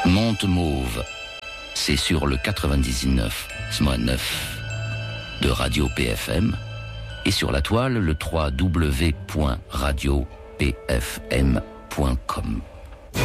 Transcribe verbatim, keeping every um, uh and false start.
Monte Mauve, c'est sur le quatre-vingt-dix-neuf neuf de Radio P F M et sur la toile le w w w point radio p f m point com.